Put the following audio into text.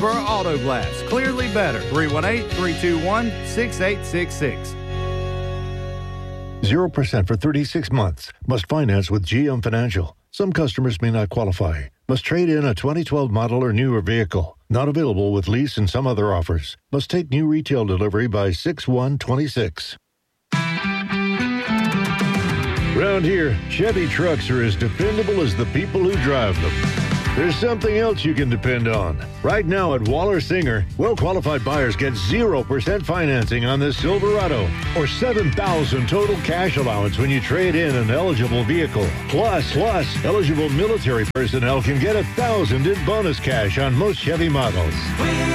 Greensboro Auto Glass. Clearly better. 318-321-6866. 0% for 36 months. Must finance with GM Financial. Some customers may not qualify. Must trade in a 2012 model or newer vehicle. Not available with lease and some other offers. Must take new retail delivery by 6/1/26. Around here, Chevy trucks are as dependable as the people who drive them. There's something else you can depend on. Right now at Waller Singer, well-qualified buyers get 0% financing on this Silverado or $7,000 total cash allowance when you trade in an eligible vehicle. Plus, eligible military personnel can get $1,000 in bonus cash on most Chevy models.